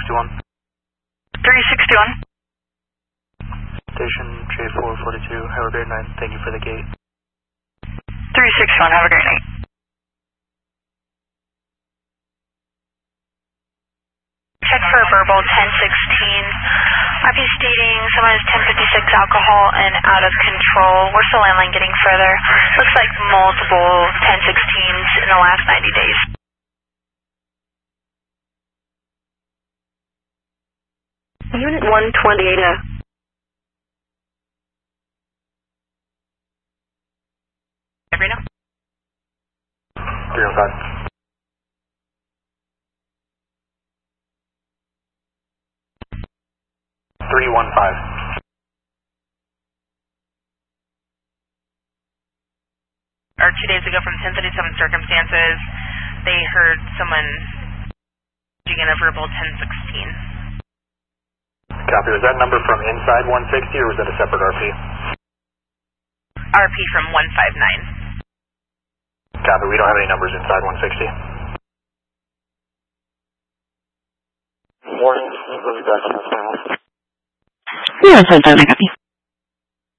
361. 361. Station J442, have a great night. Thank you for the gate. 361, have a great night. Check for verbal 1016. IP stating someone is 1056 alcohol and out of control. We're still landing, getting further. Looks like multiple 1016s in the last 90 days. Unit 128. Sabrina? 305. Or 2 days ago from 1037 circumstances, they heard someone doing a verbal 1016. Copy. Was that number from inside 160 or was that a separate RP? RP from 159. Copy. We don't have any numbers inside 160. Morning. We'll be back on the panel. Yeah, I copy.